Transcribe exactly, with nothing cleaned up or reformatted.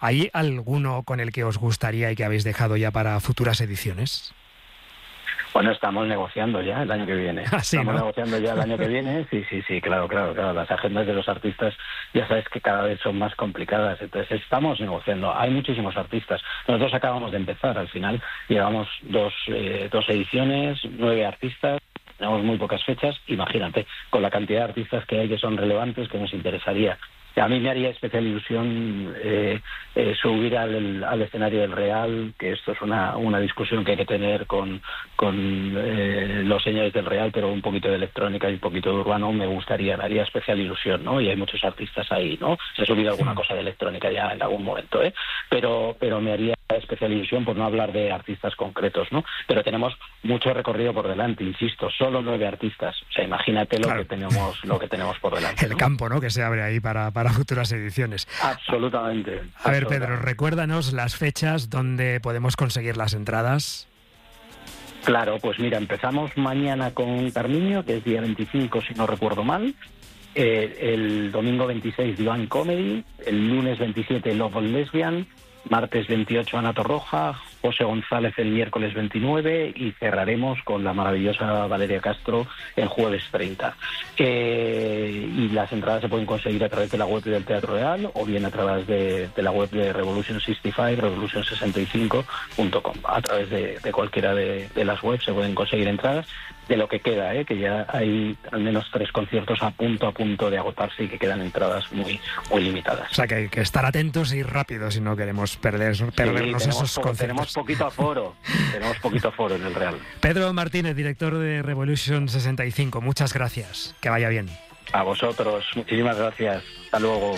¿Hay alguno con el que os gustaría y que habéis dejado ya para futuras ediciones? Bueno, estamos negociando ya el año que viene. ¿Ah, sí, estamos no? negociando ya el año que viene. Sí, sí, sí, claro, claro, claro. Las agendas de los artistas ya sabes que cada vez son más complicadas. Entonces estamos negociando. Hay muchísimos artistas. Nosotros acabamos de empezar. Al final llevamos dos, eh, dos ediciones, nueve artistas. Tenemos muy pocas fechas. Imagínate, con la cantidad de artistas que hay que son relevantes, que nos interesaría. A mí me haría especial ilusión eh, eh, subir al, al escenario del Real, que esto es una, una discusión que hay que tener con, con eh, los señores del Real, pero un poquito de electrónica y un poquito de urbano me gustaría, me haría especial ilusión, ¿no? Y hay muchos artistas ahí, ¿no? Se ha subido alguna cosa de electrónica ya en algún momento, ¿eh? Pero, pero me haría especial ilusión por no hablar de artistas concretos, ¿no? Pero tenemos mucho recorrido por delante, insisto, solo nueve artistas. O sea, imagínate lo Claro. que tenemos, lo que tenemos por delante. El ¿no? campo, ¿no?, que se abre ahí para, para futuras ediciones. Absolutamente. A ver, absolutamente. Pedro, recuérdanos las fechas donde podemos conseguir las entradas. Claro, pues mira, empezamos mañana con Carmiño, que es día veinticinco, si no recuerdo mal. Eh, el domingo veintiséis, Divine Comedy. El lunes veintisiete, Love and Lesbian. Martes veintiocho, Ana Torroja. José González el miércoles veintinueve. Y cerraremos con la maravillosa Valeria Castro el jueves treinta. Eh, y las entradas se pueden conseguir a través de la web del Teatro Real o bien a través de, de la web de Revolution sesenta y cinco, revolution sesenta y cinco punto com. A través de, de cualquiera de, de las webs se pueden conseguir entradas. De lo que queda, ¿eh? Que ya hay al menos tres conciertos a punto a punto de agotarse y que quedan entradas muy muy limitadas. O sea, que hay que estar atentos y rápidos si no queremos perder, perdernos sí, esos po- conciertos. Tenemos poquito aforo, tenemos poquito aforo en el Real. Pedro Martínez, director de Revolution sesenta y cinco, muchas gracias. Que vaya bien. A vosotros, muchísimas gracias. Hasta luego.